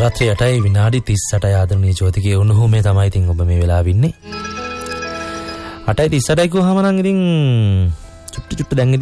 රාත්‍රී 8යි විනාඩි 38 ආදරණීය ජෝතිකේ උණුහුමේ තමයි ඉතින් ඔබ මේ වෙලාවෙ ඉන්නේ. 8යි 38යි කිව්වහම නම් ඉතින් චුට්ටු දැන්